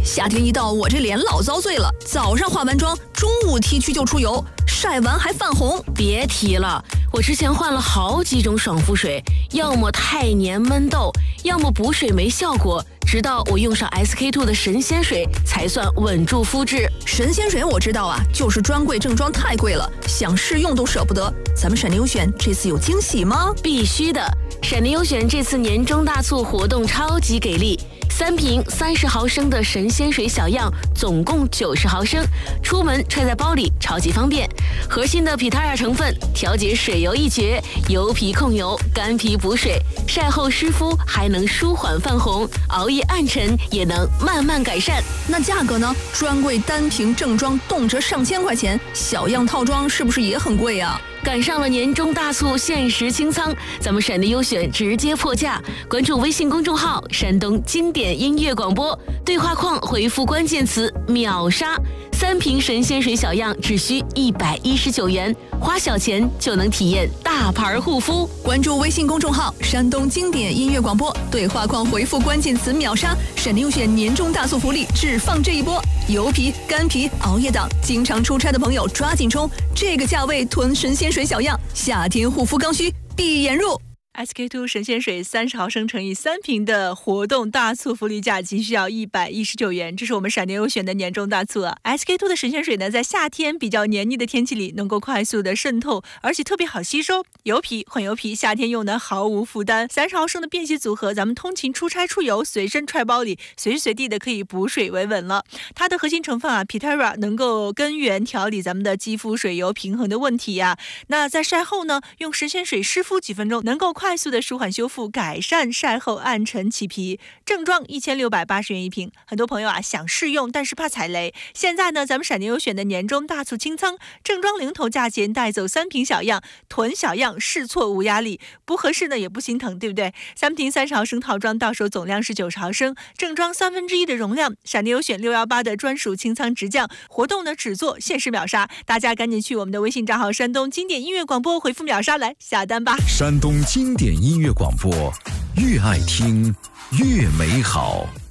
夏天一到，我这脸老遭罪了。早上化完妆，中午 T 区就出油，晒完还泛红。 别提了，我之前换了好几种爽肤水，要么太黏闷痘，要么补水没效果。直到我用上 SK-II 的神仙水，才算稳住肤质。 神仙水我知道啊，就是专柜正装太贵了，想试用都舍不得。咱们闪电优选这次有惊喜吗？ 必须的，闪电优选这次年终大促活动超级给力，3瓶30毫升的神仙水小样，总共90毫升，出门揣在包里超级方便。核心的 Pitaya 成分调节水油一绝，油皮控油，干皮补水，晒后湿敷还能舒缓泛红，熬夜暗沉也能慢慢改善。 那价格呢？专柜单瓶正装动辄上千块钱，小样套装是不是也很贵啊？ 赶上了年终大促，限时清仓，咱们闪电优选直接破价。关注微信公众号“山东经典音乐广播”，对话框回复关键词“秒杀”，3瓶神仙水小样只需119元，花小钱就能体验大牌护肤。 关注微信公众号“山东经典音乐广播”，对话框回复关键词“秒杀”，闪电优选年终大促福利只放这一波。油皮、干皮、熬夜党，经常出差的朋友抓紧冲！这个价位囤神仙水小样，夏天护肤刚需闭眼入。SK-II 神仙水30毫升乘以3瓶的活动大促福利价仅需要119元，这是我们闪电优选的年终大促啊。SK-II 的神仙水呢，在夏天比较黏腻的天气里，能够快速的渗透，而且特别好吸收。油皮、混油皮，夏天用呢毫无负担。30毫升的便携组合，咱们通勤出差出游，随身揣包里，随时随地的可以补水维稳了。它的核心成分啊 ，Pitaya 能够根源调理咱们的肌肤水油平衡的问题呀。那在晒后呢，用神仙水湿敷几分钟，能够快速的舒缓修复，改善晒后暗沉起皮。正装1680元一瓶，很多朋友啊想试用，但是怕踩雷。现在呢，咱们闪电优选的年终大促清仓，正装零头价钱带走3瓶小样，囤小样试错无压力，不合适呢也不心疼，对不对？3瓶30毫升套装到手总量是90毫升，正装1/3的容量。闪电优选618的专属清仓直降活动呢，只做限时秒杀，大家赶紧去我们的微信账号山东经典音乐广播回复秒杀来下单吧。 山东经典音乐广播，越爱听越美好。